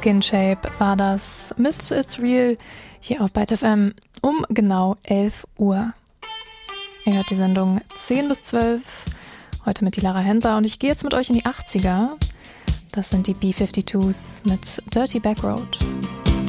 Skin Shape war das mit It's Real hier auf Byte FM um genau 11 Uhr. Ihr hört die Sendung 10 bis 12, heute mit die Lara Händler, und ich gehe jetzt mit euch in die 80er. Das sind die B-52s mit Dirty Back Road.